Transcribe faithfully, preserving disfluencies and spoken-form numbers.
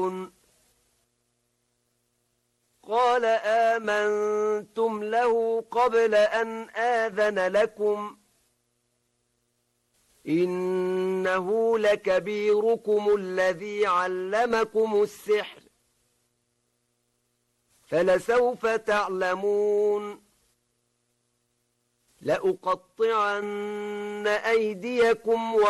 تعملون قال آمنتم له قبل أن آذن لكم إنه لكبيركم الذي علمكم السحر فلسوف تعلمون لأقطعن أيديكم